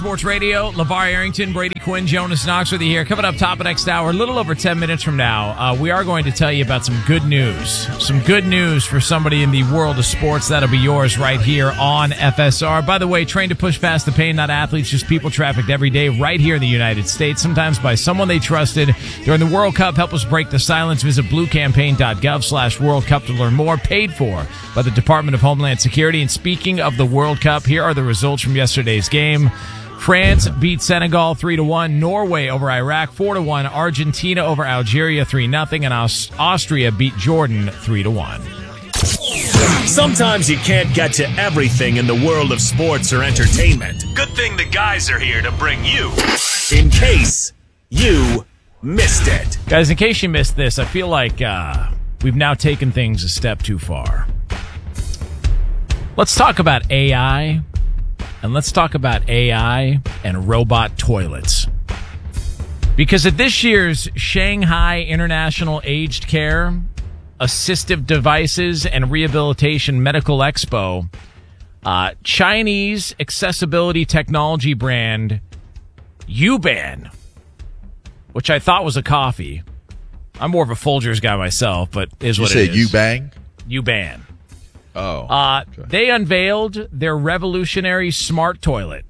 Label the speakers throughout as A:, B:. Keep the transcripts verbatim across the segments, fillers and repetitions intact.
A: Sports Radio, LeVar Arrington, Brady Quinn, Jonas Knox with you here. Coming up top of next hour, a little over ten minutes from now, uh, we are going to tell you about some good news. Some good news for somebody in the world of sports. That'll be yours right here on F S R. By the way, trained to push past the pain, not athletes, just people trafficked every day right here in the United States, sometimes by someone they trusted. During the World Cup, help us break the silence. Visit bluecampaign.gov slash World Cup to learn more. Paid for by the Department of Homeland Security. And speaking of the World Cup, here are the results from yesterday's game. France beat Senegal three to one, Norway over Iraq four to one, Argentina over Algeria three nothing, and Aus- Austria beat Jordan three to one.
B: Sometimes you can't get to everything in the world of sports or entertainment. Good thing the guys are here to bring you, in case you missed it.
A: Guys, in case you missed this, I feel like uh, we've now taken things a step too far. Let's talk about A I. And let's talk about A I and robot toilets. Because at this year's Shanghai International Aged Care, Assistive Devices, and Rehabilitation Medical Expo, uh, Chinese accessibility technology brand Yuban, which I thought was a coffee. I'm more of a Folgers guy myself, but is what it is.
C: You say Yuban?
A: Yuban.
C: Oh.
A: Uh,
C: okay.
A: They unveiled their revolutionary smart toilet.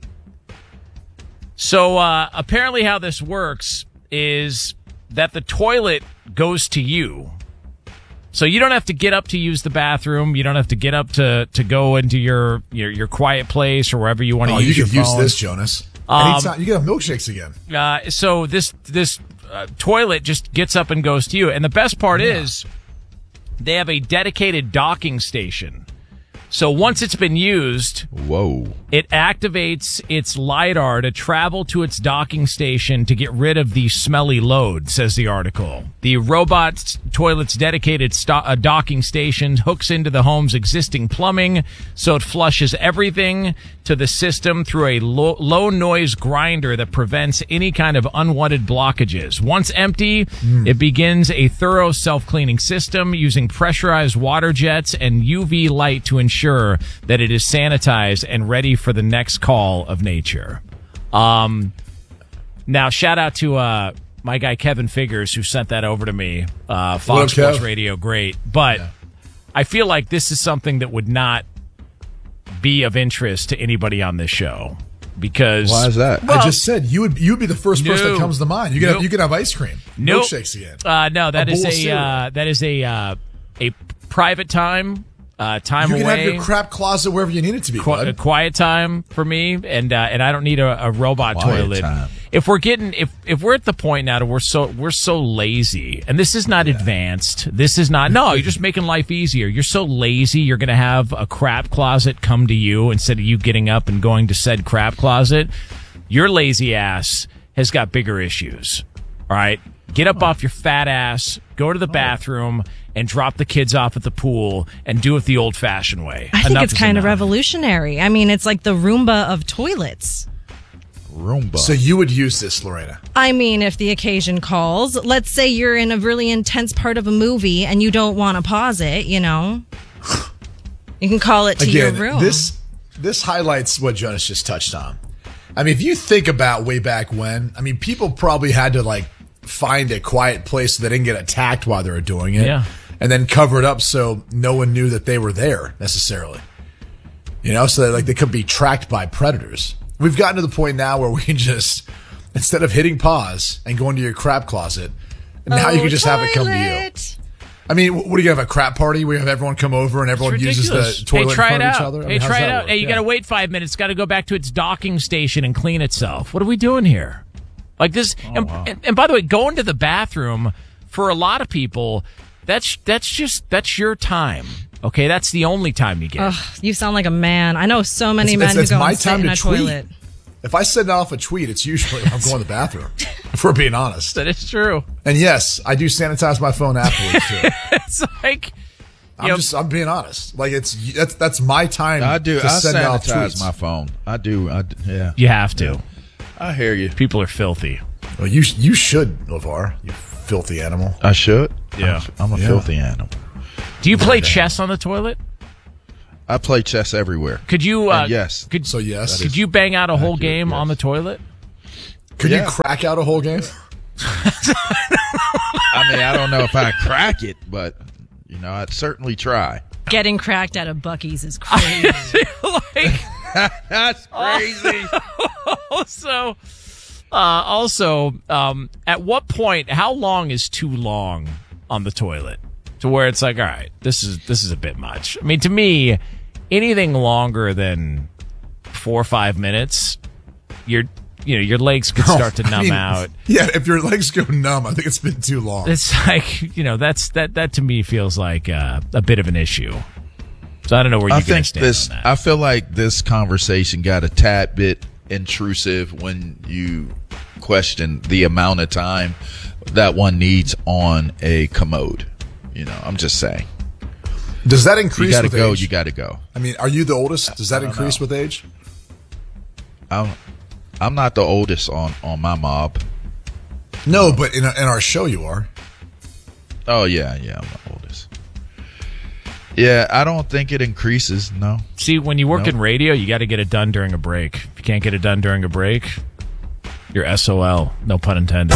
A: So uh, apparently how this works is that the toilet goes to you. So you don't have to get up to use the bathroom. You don't have to get up to, to go into your, your, your quiet place or wherever you want to
D: oh,
A: use
D: you
A: your
D: can use
A: phone.
D: this, Jonas.
A: Um,
D: Anytime, you can have milkshakes again.
A: Uh, so this this uh, toilet just gets up and goes to you. And the best part
D: Yeah.
A: is they have a dedicated docking station. So once it's been used,
C: Whoa.
A: it activates its LiDAR to travel to its docking station to get rid of the smelly load, says the article. The robot toilet's dedicated sto- uh, docking station hooks into the home's existing plumbing, so it flushes everything to the system through a low, low noise grinder that prevents any kind of unwanted blockages. Once empty, mm. it begins a thorough self-cleaning system using pressurized water jets and U V light to ensure Sure that it is sanitized and ready for the next call of nature. Um, now, shout out to uh, my guy Kevin Figures who sent that over to me. Uh, Fox Sports
D: Kev?
A: Radio, great. But yeah. I feel like this is something that would not be of interest to anybody on this show. Because
C: why is that?
D: Well, I just said you would you would be the first
A: no,
D: person that comes to mind. You can
A: nope.
D: have, you can have ice cream,
A: nope.
D: milkshakes again.
A: Uh, no, that
D: a
A: is
D: a
A: uh, that is a uh, a private time. Uh, time
D: you can
A: away.
D: have your crap closet wherever you need it to be.
A: Qu- a quiet time for me, and uh, and I don't need a, a robot
C: quiet
A: toilet.
C: Time.
A: If we're getting, if if we're at the point now that we're so we're so lazy, and this is not yeah. advanced. This is not. No, you're just making life easier. You're so lazy. You're going to have a crap closet come to you instead of you getting up and going to said crap closet. Your lazy ass has got bigger issues. All right, get up oh. off your fat ass. Go to the bathroom. And drop the kids off at the pool and do it the old-fashioned way.
E: I think
A: Enough
E: it's kind
A: enough.
E: of revolutionary. I mean, it's like the Roomba of toilets.
C: Roomba.
D: So you would use this, Lorena?
E: I mean, if the occasion calls. Let's say you're in a really intense part of a movie and you don't want to pause it, you know. You can call it to
D: Again,
E: your room.
D: This, this highlights what Jonas just touched on. I mean, if you think about way back when, I mean, people probably had to, like, find a quiet place so they didn't get attacked while they were doing it.
A: Yeah.
D: And then cover it up so no one knew that they were there necessarily. You know, so that, like, they could be tracked by predators. We've gotten to the point now where we can just, instead of hitting pause and going to your crap closet, now
E: oh,
D: you can just
E: toilet.
D: have it come to you. I mean, what do you have, a crap party where you have everyone come over and everyone uses the toilet
A: hey, try
D: in front
A: it
D: of each
A: out.
D: other? I
A: Hey,
D: mean,
A: try it out.
D: work?
A: Hey, you
D: yeah.
A: got to wait five minutes. Got to go back to its docking station and clean itself. What are we doing here? Like this,
C: oh,
A: and,
C: wow.
A: and, and by the way, going to the bathroom for a lot of people, that's that's just that's your time. Okay, that's the only time you get.
E: Ugh, you sound like a man. I know so many
D: It's-
E: men
D: it's-
E: who
D: it's
E: go
D: my
E: and sit
D: time
E: in
D: to
E: a
D: tweet.
E: toilet.
D: If I send off a tweet, it's usually I'm going to the bathroom, if we're being honest.
A: That is true.
D: And yes, I do sanitize my phone afterwards too.
A: It's like
D: I'm
A: Yep.
D: just I'm being honest. Like it's that's that's my time.
C: I do.
D: To
C: I
D: send off
C: sanitize
D: tweets.
C: my phone. I do. I, d- yeah.
A: you have to.
C: Yeah. I hear you.
A: People are filthy.
D: Well, you you should, LeVar, you filthy animal.
C: I should.
A: Yeah.
C: I'm, I'm a
D: Yeah.
C: filthy animal.
A: Do you play chess on the toilet?
C: I play chess everywhere.
A: Could you? Uh,
C: And yes.
A: Could,
D: So yes.
A: Could you bang out a whole
C: accurate,
A: game
C: yes.
A: on the toilet?
D: Could
C: Yeah.
D: you crack out a whole game?
C: I mean, I don't know if I crack it, but you know, I'd certainly try.
E: Getting cracked out of Buc-ee's is crazy.
A: like,
C: That's crazy.
A: also, uh, also, um, at what point? How long is too long on the toilet? To where it's like, all right, this is this is a bit much. I mean, to me, anything longer than four or five minutes, you're you know your legs could start to
D: I
A: numb
D: mean,
A: out.
D: Yeah, if your legs go numb, I think it's been too long.
A: It's like you know that's that that to me feels like uh, a bit of an issue. So I don't know where
C: I
A: you're going to
C: think
A: stand
C: this.
A: on that.
C: I feel like this conversation got a tad bit intrusive when you question the amount of time that one needs on a commode. You know, I'm just saying.
D: Does that
C: You
D: increase
C: got to
D: with
C: go.
D: age?
C: You got to go.
D: I mean, are you the oldest? Does that increase
C: know.
D: with age?
C: I'm. I'm not the oldest on on my mob.
D: No, but in, in our show you are.
C: Oh yeah, yeah. I'm the oldest. Yeah, I don't think it increases. No.
A: See, when you work
C: Nope.
A: in radio, you got to get it done during a break. If you can't get it done during a break, you're S O L. No pun intended.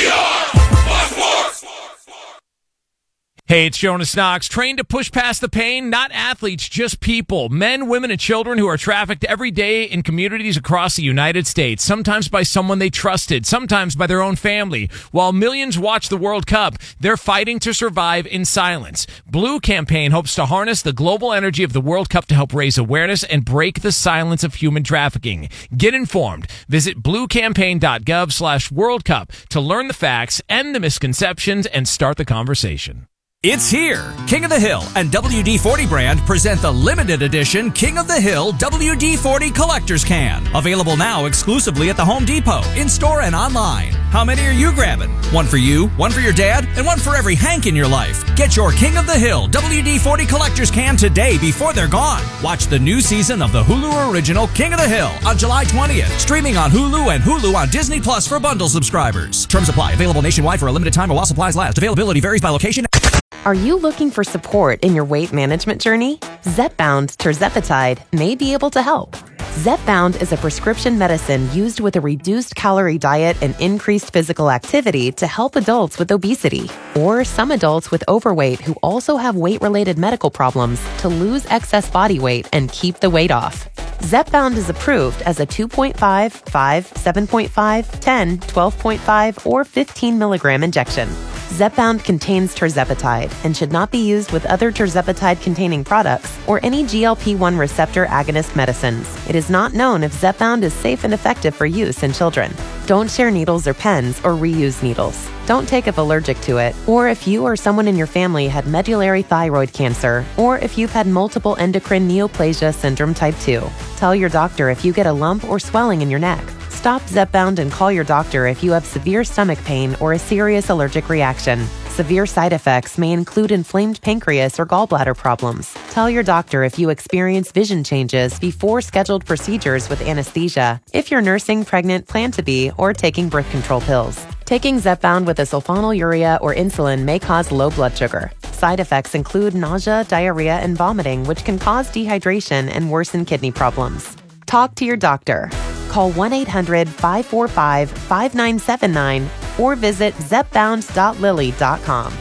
A: Hey, it's Jonas Knox. Trained to push past the pain? Not athletes, just people. Men, women, and children who are trafficked every day in communities across the United States. Sometimes by someone they trusted, sometimes by their own family. While millions watch the World Cup, they're fighting to survive in silence. Blue Campaign hopes to harness the global energy of the World Cup to help raise awareness and break the silence of human trafficking. Get informed. Visit bluecampaign.gov slash World Cup to learn the facts, end the misconceptions, and start the conversation.
F: It's here. King of the Hill and W D forty brand present the limited edition King of the Hill W D forty Collector's Can. Available now exclusively at the Home Depot, in-store and online. How many are you grabbing? One for you, one for your dad, and one for every Hank in your life. Get your King of the Hill W D forty Collector's Can today before they're gone. Watch the new season of the Hulu original King of the Hill on July twentieth. Streaming on Hulu and Hulu on Disney Plus for bundle subscribers. Terms apply. Available nationwide for a limited time while supplies last. Availability varies by location.
G: Are you looking for support in your weight management journey? Zepbound Tirzepatide may be able to help. Zepbound is a prescription medicine used with a reduced calorie diet and increased physical activity to help adults with obesity or some adults with overweight who also have weight-related medical problems to lose excess body weight and keep the weight off. Zepbound is approved as a two point five, five, seven point five, ten, twelve point five, or fifteen milligram injection. Zepbound contains tirzepatide and should not be used with other tirzepatide-containing products or any G L P one receptor agonist medicines. It is not known if Zepbound is safe and effective for use in children. Don't share needles or pens or reuse needles. Don't take if allergic to it, or if you or someone in your family had medullary thyroid cancer, or if you've had multiple endocrine neoplasia syndrome type two. Tell your doctor if you get a lump or swelling in your neck. Stop Zepbound and call your doctor if you have severe stomach pain or a serious allergic reaction. Severe side effects may include inflamed pancreas or gallbladder problems. Tell your doctor if you experience vision changes before scheduled procedures with anesthesia, if you're nursing, pregnant, plan to be, or taking birth control pills. Taking Zepbound with a sulfonylurea or insulin may cause low blood sugar. Side effects include nausea, diarrhea, and vomiting, which can cause dehydration and worsen kidney problems. Talk to your doctor. Call one eight hundred, five four five, five nine seven nine or visit zepbound dot lilly dot com.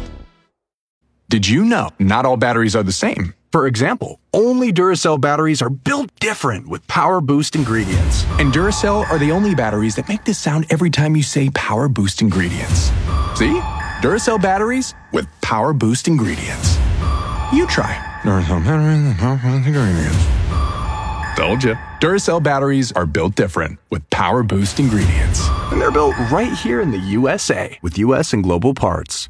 H: Did you know not all batteries are the same? For example, only Duracell batteries are built different with Power Boost ingredients. And Duracell are the only batteries that make this sound every time you say Power Boost ingredients. See? Duracell batteries with Power Boost ingredients. You try. Duracell batteries with Power Boost ingredients. Told you. Duracell batteries are built different with Power Boost ingredients. And they're built right here in the U S A with U S and global parts.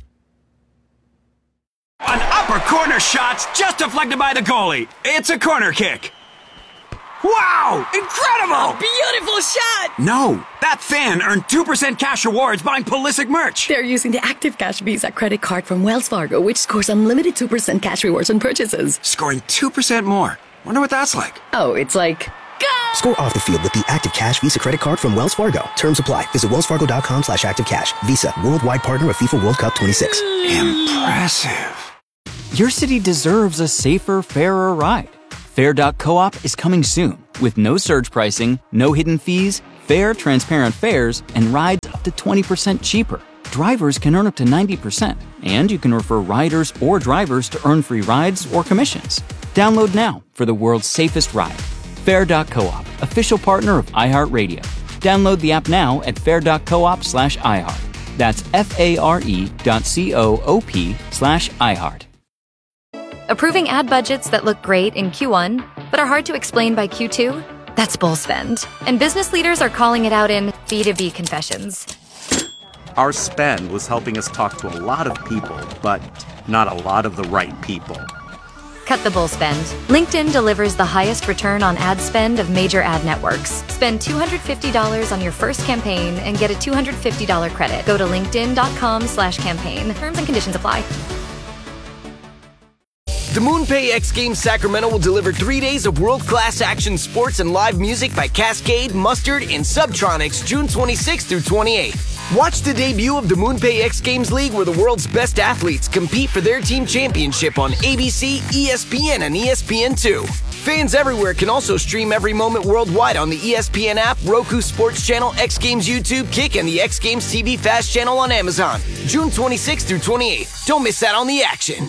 I: An upper corner shot's just deflected by the goalie. It's a corner kick. Wow! Incredible!
J: Beautiful shot!
I: No, that fan earned two percent cash rewards buying Pulisic merch.
J: They're using the Active Cash Visa credit card from Wells Fargo, which scores unlimited two percent cash rewards on purchases.
I: Scoring two percent more. Wonder what that's like.
J: Oh, it's like... Go!
K: Score off the field with the Active Cash Visa credit card from Wells Fargo. Terms apply. Visit wellsfargo.com slash active cash. Visa, worldwide partner of FIFA World Cup twenty-six.
I: Impressive.
L: Your city deserves a safer, fairer ride. Fair dot coop is coming soon with no surge pricing, no hidden fees, fair, transparent fares, and rides up to twenty percent cheaper. Drivers can earn up to ninety percent, and you can refer riders or drivers to earn free rides or commissions. Download now for the world's safest ride. Fair dot coop, official partner of iHeartRadio. Download the app now at fair dot coop slash iHeart. That's F-A-R-E dot C-O-O-P slash iHeart.
M: Approving ad budgets that look great in Q one, but are hard to explain by Q two? That's bull spend. And business leaders are calling it out in B two B confessions.
N: Our spend was helping us talk to a lot of people, but not a lot of the right people.
M: Cut the bull spend. LinkedIn delivers the highest return on ad spend of major ad networks. Spend two hundred fifty dollars on your first campaign and get a two hundred fifty dollars credit. Go to linkedin.com slash campaign. Terms and conditions apply.
O: The MoonPay X Games Sacramento will deliver three days of world-class action sports and live music by Cascade, Mustard, and Subtronics June twenty-sixth through twenty-eighth. Watch the debut of the MoonPay X Games League where the world's best athletes compete for their team championship on A B C, E S P N, and E S P N two. Fans everywhere can also stream every moment worldwide on the E S P N app, Roku Sports Channel, X Games YouTube, Kick, and the X Games T V Fast Channel on Amazon. June twenty-sixth through twenty-eighth. Don't miss out on the action.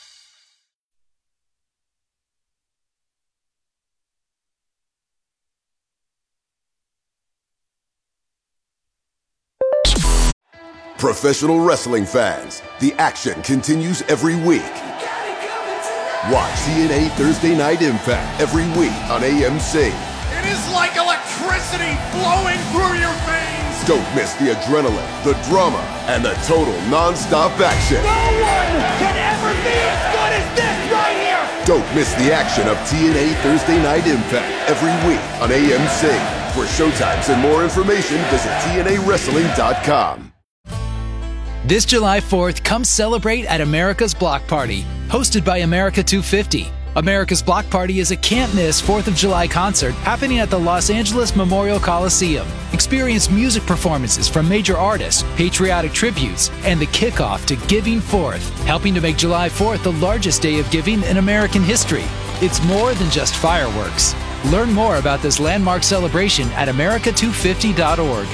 P: Professional wrestling fans, the action continues every week. Watch T N A Thursday Night Impact every week on A M C.
Q: It is like electricity flowing through your veins.
P: Don't miss the adrenaline, the drama, and the total non-stop action.
Q: No one can ever be as good as this right here.
P: Don't miss the action of T N A Thursday Night Impact every week on A M C. For showtimes and more information, visit T N A wrestling dot com.
R: This July fourth, come celebrate at America's Block Party, hosted by America two fifty. America's Block Party is a can't-miss fourth of July concert happening at the Los Angeles Memorial Coliseum. Experience music performances from major artists, patriotic tributes, and the kickoff to Giving Fourth, helping to make July fourth the largest day of giving in American history. It's more than just fireworks. Learn more about this landmark celebration at America two fifty dot org.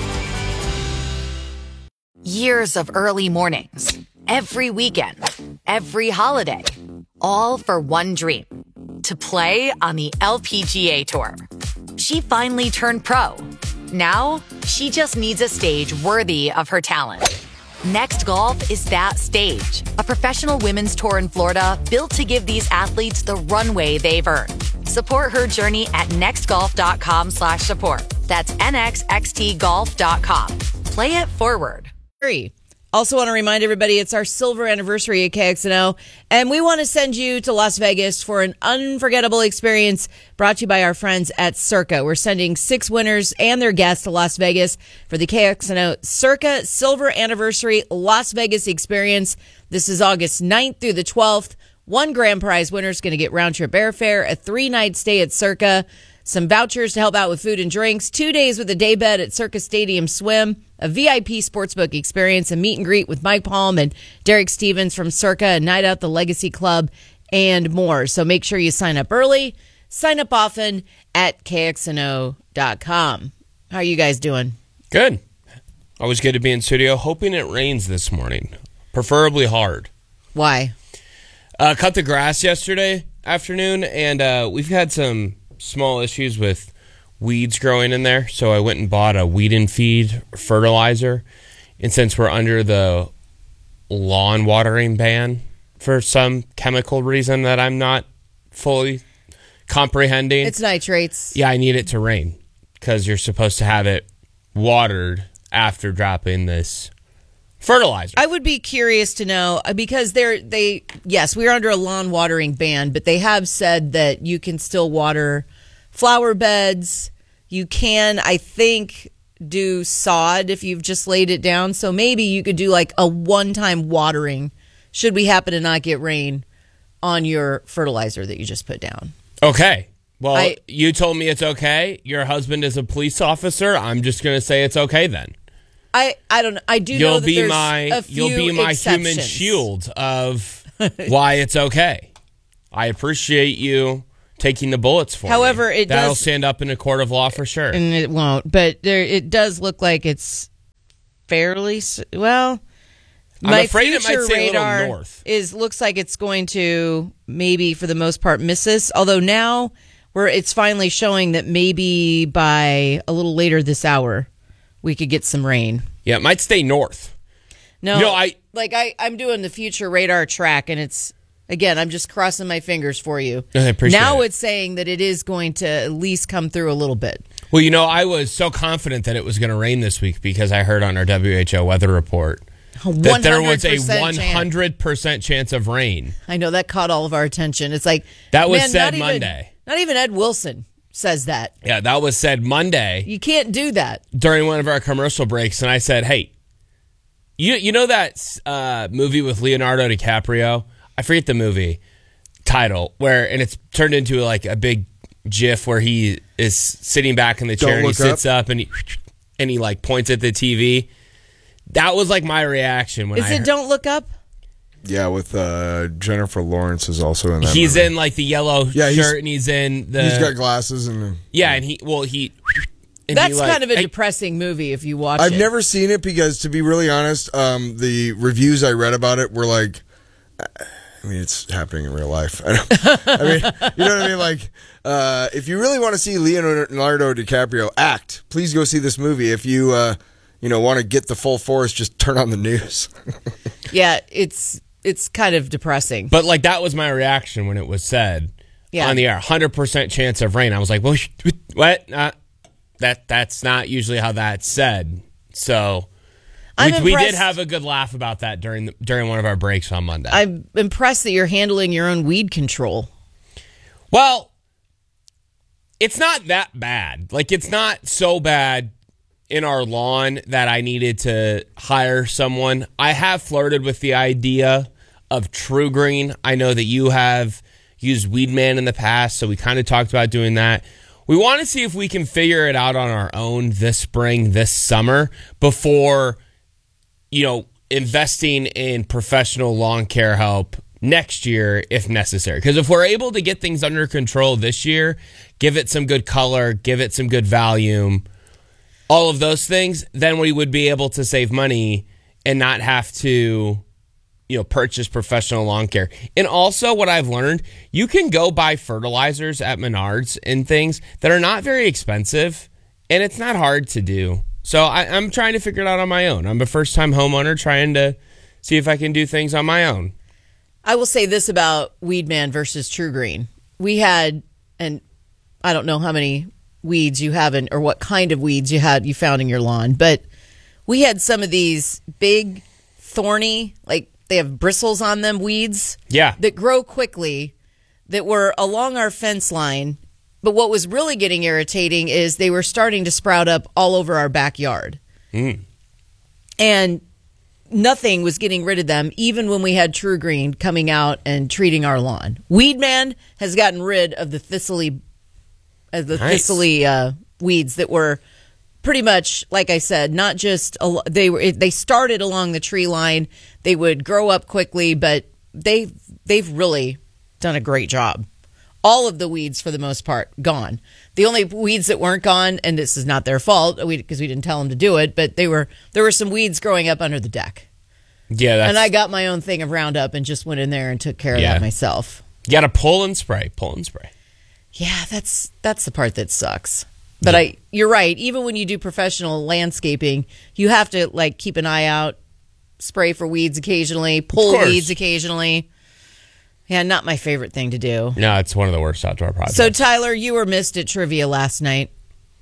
S: Years of early mornings, every weekend, every holiday, all for one dream, to play on the L P G A Tour. She finally turned pro. Now, she just needs a stage worthy of her talent. Next Golf is that stage, a professional women's tour in Florida built to give these athletes the runway they've earned. Support her journey at nextgolf.com slash support. That's N X X T golf dot com. Play it forward.
T: Also want to remind everybody it's our silver anniversary at K X N O, and we want to send you to Las Vegas for an unforgettable experience brought to you by our friends at Circa. We're sending six winners and their guests to Las Vegas for the K X N O Circa Silver Anniversary Las Vegas experience. This is August ninth through the twelfth. One grand prize winner is going to get round-trip airfare, a three-night stay at Circa, some vouchers to help out with food and drinks, two days with a day bed at Circa Stadium Swim, a V I P sportsbook experience, a meet and greet with Mike Palm and Derek Stevens from Circa, a night out at the Legacy Club, and more. So make sure you sign up early, sign up often at K X N O dot com. How are you guys doing?
U: Good. Always good to be in studio. Hoping it rains this morning, preferably hard.
T: Why?
U: Uh, cut the grass yesterday afternoon, and uh, we've had some small issues with weeds growing in there, so I went and bought a weed and feed fertilizer. And since we're under the lawn watering ban for some chemical reason that I'm not fully comprehending,
T: it's nitrates.
U: Yeah, I need it to rain because you're supposed to have it watered after dropping this fertilizer.
T: I would be curious to know because they're they yes, we're under a lawn watering ban, but they have said that you can still water flower beds. You can, I think, do sod if you've just laid it down. So maybe you could do like a one-time watering should we happen to not get rain on your fertilizer that you just put down.
U: Okay. Well,
T: I,
U: you told me it's okay. Your husband is a police officer. I'm just going to say it's okay then.
T: I, I don't know. I do
U: you'll
T: know that
U: be
T: there's
U: my,
T: a few
U: You'll be my
T: exceptions.
U: human shield of why it's okay. I appreciate you taking the bullets for
T: However,
U: me.
T: it
U: That'll
T: does-
U: stand up in a court of law for sure.
T: And it won't. But there, it does look like it's fairly s- well.
U: I'm
T: my
U: afraid it might
T: future
U: say a little
T: radar
U: north.
T: is looks like it's going to maybe for the most part miss us. Although now where it's finally showing that maybe by a little later this hour we could get some rain.
U: Yeah, it might stay north.
T: No,
U: You know, I-
T: like I, I'm doing the future radar track, and it's again, I'm just crossing my fingers for you.
U: I appreciate
T: now
U: it.
T: it's saying that it is going to at least come through a little bit.
U: Well, you know, I was so confident that it was going to rain this week because I heard on our W H O weather report that there was a
T: one hundred percent
U: one hundred percent chance of rain.
T: I know that caught all of our attention. It's like
U: That was
T: man,
U: said
T: not even-
U: Monday.
T: Not even Ed Wilson says that.
U: Yeah, that was said Monday
T: You can't do that.
U: during one of our commercial breaks, and I said, "Hey, you you know that uh, movie with Leonardo DiCaprio? I forget the movie title, where and it's turned into like a big GIF where he is sitting back in the chair
B: Don't
U: and he
B: Look
U: sits
B: Up?
U: up and he and he like points at the T V. That was like my reaction when
T: Is
U: I
T: it
U: heard-
T: Don't Look Up?
B: Yeah, with uh, Jennifer Lawrence is also in that.
U: He's
B: movie.
U: in like the yellow
B: Yeah, he's-
U: shirt and he's in the
B: He's got glasses and.
U: yeah, and he well he. and
T: That's
U: he, like-
T: kind of a
U: I-
T: depressing movie if you watch
B: I've
T: it.
B: never seen it because, to be really honest, um, the reviews I read about it were like, I mean, it's happening in real life. I, don't, I mean, you know what I mean? Like, uh, if you really want to see Leonardo DiCaprio act, please go see this movie. If you, uh, you know, want to get the full force, just turn on the news.
T: Yeah, it's it's kind of depressing.
U: But like that was my reaction when it was said
T: Yeah.
U: on the air, one hundred percent chance of rain. I was like, well, sh- what? Uh, that that's not usually how that's said. So
T: I'm
U: we, we did
T: impressed-
U: have a good laugh about that during the, during one of our breaks on Monday.
T: I'm impressed that you're handling your own weed control.
U: Well, it's not that bad. Like, it's not so bad in our lawn that I needed to hire someone. I have flirted with the idea of True Green. I know that you have used Weedman in the past, so we kind of talked about doing that. We want to see if we can figure it out on our own this spring, this summer, before, you know, investing in professional lawn care help next year if necessary. Because if we're able to get things under control this year, give it some good color, give it some good volume, all of those things, then we would be able to save money and not have to, you know, purchase professional lawn care. And also what I've learned, you can go buy fertilizers at Menards and things that are not very expensive, and it's not hard to do. So I, I'm trying to figure it out on my own. I'm a first-time homeowner trying to see if I can do things on my own.
T: I will say this about Weedman versus True Green. We had, and I don't know how many weeds you have in, or what kind of weeds you had you found in your lawn, but we had some of these big, thorny, like they have bristles on them, weeds.
U: Yeah.
T: That grow quickly, that were along our fence line. But what was really getting irritating is they were starting to sprout up all over our backyard.
U: Mm.
T: And nothing was getting rid of them, even when we had True Green coming out and treating our lawn. Weedman has gotten rid of the thistly, uh, the
U: Nice.
T: thistly uh, weeds that were pretty much, like I said, not just al- they were. They started along the tree line. They would grow up quickly, but they they've really done a great job. All of the weeds, for the most part, gone. The only weeds that weren't gone, and this is not their fault because we, we didn't tell them to do it, but they were there were some weeds growing up under the deck.
U: Yeah, that's,
T: And I got my own thing of Roundup and just went in there and took care of
U: Yeah.
T: that myself.
U: you got to pull and spray, pull and spray.
T: Yeah, that's that's the part that sucks. But I, you're right. Even when you do professional landscaping, you have to like keep an eye out, spray for weeds occasionally, pull
U: course.
T: weeds occasionally. Yeah, not my favorite thing to do.
U: No, it's one of the worst outdoor projects.
T: So Tyler, you were missed at trivia last night.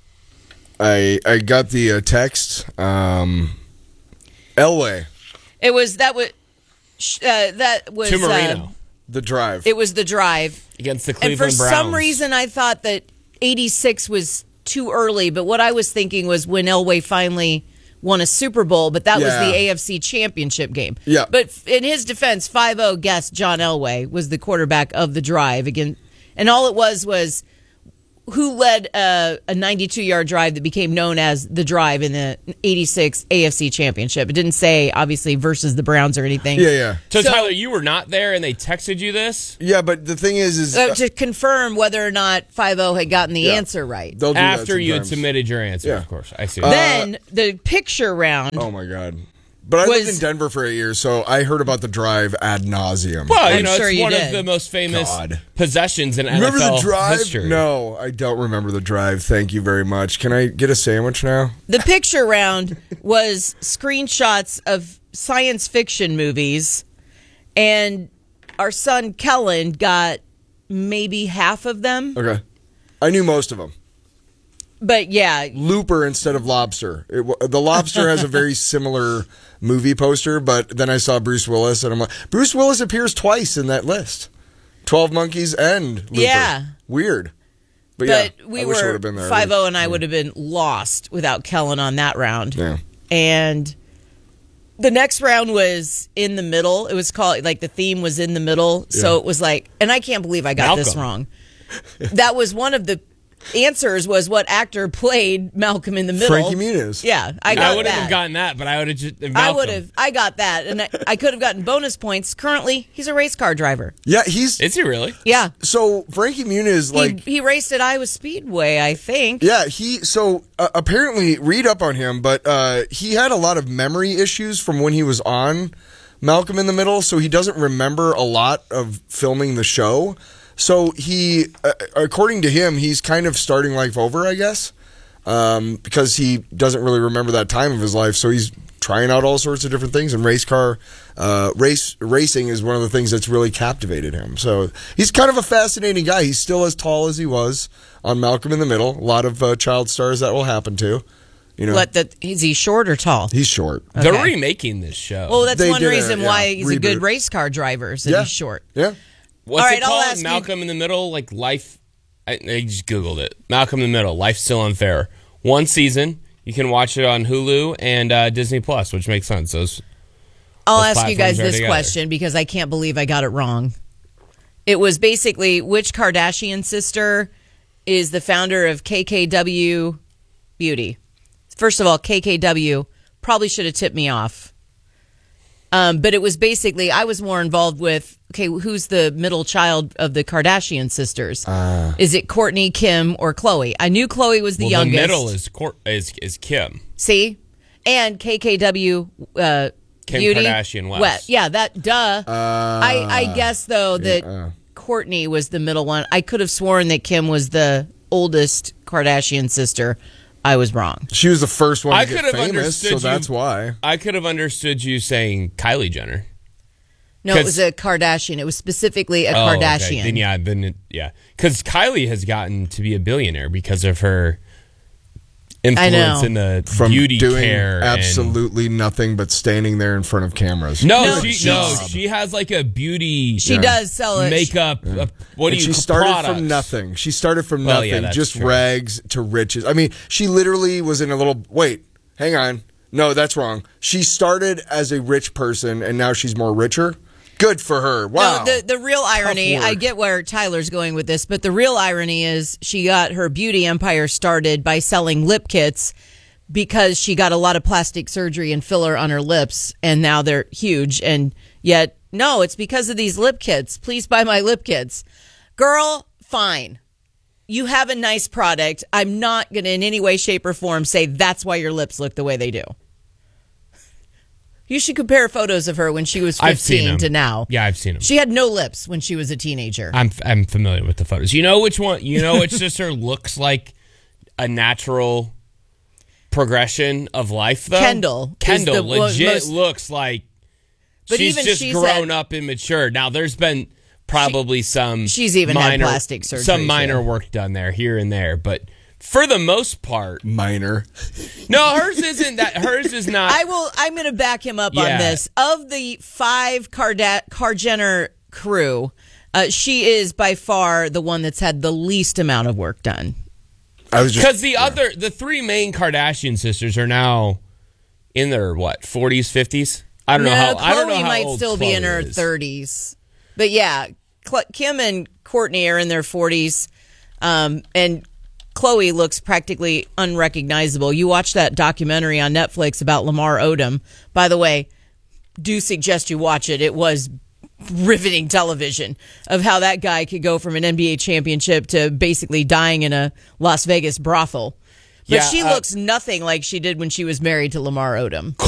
B: I I got the uh, text. Um, Elway,
T: It was that was uh, that was
U: To Marino.
T: uh,
B: the drive.
T: it was the drive.
U: Against the
T: And
U: Cleveland
T: for
U: Browns.
T: some reason, I thought that eighty-six was too early. But what I was thinking was when Elway finally won a Super Bowl, but that was
B: Yeah.
T: the A F C Championship game.
B: Yeah.
T: But in his defense, five oh guest John Elway was the quarterback of the drive again, and all it was was who led a, a ninety-two yard drive that became known as the drive in the eighty-six A F C Championship. It didn't say, obviously, versus the Browns or anything.
B: Yeah, yeah.
U: So,
T: So-
U: Tyler, you were not there, and they texted you this
B: Yeah, but the thing is, is
T: Uh, to confirm whether or not five oh had gotten the
B: Yeah.
T: answer right.
B: they'll do that
U: after you had
B: sometimes.
U: submitted your answer.
B: Yeah.
U: Of course, I see.
B: Uh,
T: Then the picture round.
B: Oh my god! But I lived
T: Was-
B: in Denver for eight years, so I heard about the drive ad nauseum.
U: well, you
T: I'm
U: know,
T: sure
U: it's
T: you
U: one
T: did.
U: of the most famous
B: God.
U: possessions in
B: Remember
U: N F L
B: the drive?
U: history.
B: No, I don't remember the drive. Thank you very much. Can I get a sandwich now?
T: The picture round was screenshots of science fiction movies, and our son Kellen got maybe half of them.
B: Okay, I knew most of them.
T: But yeah,
B: Looper instead of Lobster. It, wa- the Lobster has a very similar movie poster, but then I saw Bruce Willis, and I'm like, Bruce Willis appears twice in that list. Twelve Monkeys and Looper.
T: Yeah.
B: Weird. But,
T: but
B: yeah,
T: we
B: I wish I would
T: were
B: have been there.
T: five oh, and I would have been lost without Kellen on that round.
B: Yeah.
T: And the next round was in the middle. It was called, like, the theme was in the middle. So
B: Yeah.
T: it was like, and I can't believe I got this
U: Malcolm.
T: wrong. That was one of the answers, was what actor played Malcolm in the Middle.
B: Frankie Muniz.
T: Yeah, I
U: I,
T: got
U: wouldn't
T: that.
U: have gotten that, but I would have just.
T: I
U: Malcolm.
T: would have. I got that, and I, I could have gotten bonus points. Currently, he's a race car driver.
B: Yeah, he's.
U: Is he really?
T: Yeah,
B: So Frankie Muniz, like,
T: he, he raced at Iowa Speedway, I think.
B: yeah, he. So uh, apparently, read up on him, but uh, he had a lot of memory issues from when he was on Malcolm in the Middle, so he doesn't remember a lot of filming the show. So he, uh, according to him, he's kind of starting life over, I guess, um, because he doesn't really remember that time of his life. So he's trying out all sorts of different things, and race car, uh, race racing is one of the things that's really captivated him. So he's kind of a fascinating guy. He's still as tall as he was on Malcolm in the Middle. A lot of uh, child stars that will happen to. You know,
T: What, the, is he short or tall?
B: he's short.
U: They're
T: Okay.
U: remaking this show.
T: Well, that's
B: They
T: one
B: did a-
T: reason
B: yeah,
T: why he's a good
B: reboot.
T: race car driver, is that
B: Yeah.
T: he's short.
B: Yeah.
U: What's
T: All
U: it
T: right, I'll
U: called?
T: ask you-
U: Malcolm in the Middle, like life. I, I just googled it. Malcolm in the Middle, Life Still Unfair. One season. You can watch it on Hulu and uh, Disney Plus, which makes sense. Those.
T: I'll
U: Those
T: ask you guys
U: platforms are
T: this
U: together.
T: question because I can't believe I got it wrong. It was basically, which Kardashian sister is the founder of K K W Beauty? First of all, K K W probably should have tipped me off. Um, but it was basically, I was more involved with, okay, who's the middle child of the Kardashian sisters?
B: Uh,
T: Is it Kourtney, Kim, or Khloe? I knew Khloe was the
U: well,
T: youngest.
U: the middle is, Cor- is is Kim.
T: See? And K K W uh,
U: Kim
T: Beauty.
U: Kardashian West.
T: West. Yeah, that, duh. I, I guess, though, that
B: uh.
T: Kourtney was the middle one. I could have sworn that Kim was the oldest Kardashian sister. I was wrong.
B: She was the first one to
U: I
B: get
U: could have
B: famous,
U: understood
B: so
U: you.
B: that's why.
U: I could have understood you saying Kylie Jenner.
T: No, it
U: 'Cause-
T: was a Kardashian. It was specifically a
U: Oh, okay.
T: Kardashian.
U: Then yeah, then it, yeah, because Kylie has gotten to be a billionaire because of her influence
T: know.
U: in the
B: From
U: beauty
B: doing
U: care. and-
B: absolutely nothing but standing there in front of cameras.
U: no,
T: No,
U: she,
T: she's-
U: no, she has like a beauty.
T: She does sell it.
U: makeup. Uh, what do
B: And
U: you?
B: she started
U: products.
B: from nothing. She started from
U: Well,
B: nothing,
U: yeah, that's
B: just
U: true.
B: rags to riches. I mean, she literally was in a little. Wait, hang on. No, that's wrong. She started as a rich person, and now she's more richer. Good for her. Wow.
T: No, the, the real irony,
B: work.
T: I get where Tyler's going with this, but the real irony is she got her beauty empire started by selling lip kits because she got a lot of plastic surgery and filler on her lips, and now they're huge. And yet, no, it's because of these lip kits. Please buy my lip kits. Girl, fine. You have a nice product. I'm not going to in any way, shape, or form say that's why your lips look the way they do. You should compare photos of her when she was
U: I've seen
T: fifteen
U: them.
T: to now.
U: Yeah, I've seen them.
T: She had no lips when she was a teenager.
U: I'm I'm familiar with the photos. You know which one? You know which sister looks like a natural progression of life, though.
T: Kendall is
U: Kendall
T: the
U: legit
T: most-
U: looks like
T: But
U: she's
T: even
U: just
T: she
U: grown
T: said-
U: up and matured. Now, there's been probably some
T: she's even had
U: minor,
T: plastic surgery,
U: some minor
T: too.
U: work done there, here and there, but for the most part,
B: minor.
U: No, hers isn't that. Hers is not.
T: I will. I'm going to back him up on
U: Yeah.
T: this. Of the five Karda- Kar-Jenner crew, uh, she is by far the one that's had the least amount of work done.
B: I was
U: Because the other, the three main Kardashian sisters are now in their what, forties, fifties? I don't know
T: No,
U: how.
T: Khloe
U: I don't know how
T: might
U: old
T: still be in
U: Khloe
T: her
U: is.
T: thirties, but yeah, Cl- Kim and Kourtney are in their forties, um, and Chloe looks practically unrecognizable. You watch that documentary on Netflix about Lamar Odom. By the way, do suggest you watch it. It was riveting television of how that guy could go from an N B A championship to basically dying in a Las Vegas brothel. But
U: Yeah,
T: she
U: uh,
T: looks nothing like she did when she was married to Lamar Odom.